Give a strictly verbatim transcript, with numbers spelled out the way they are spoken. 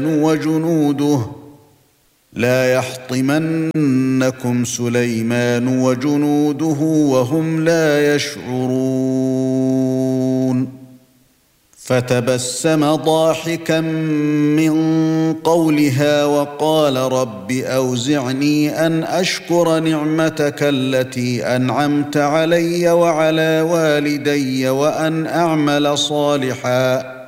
وجنوده لا يحطمنكم سليمان وجنوده وهم لا يشعرون فتبسم ضاحكا من قولها وقال رب أوزعني أن أشكر نعمتك التي أنعمت علي وعلى والدي وأن أعمل صالحا